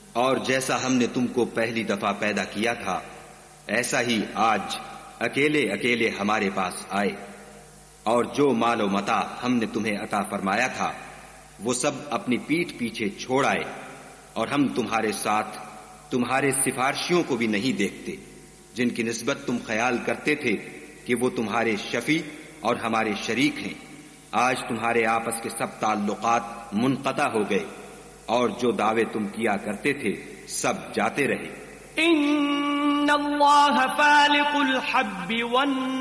और जैसा हमने तुमको पहली दफा पैदा किया था, ऐसा ही आज अकेले अकेले हमारे पास आए, और जो मालो मता हमने तुम्हें अता फरमाया था वो सब अपनी पीठ पीछे छोड़ आए, और हम तुम्हारे साथ तुम्हारे सिफारशियों को भी नहीं देखते जिनकी निस्बत तुम ख्याल करते थे कि वो तुम्हारे शफी और हमारे शरीक हैं। आज तुम्हारे आपस के सब ताल्लुकात मुनक़ता हो गए, और जो दावे तुम किया करते थे सब जाते रहे। इन्नल्लाह फालिकुल हब्बि वन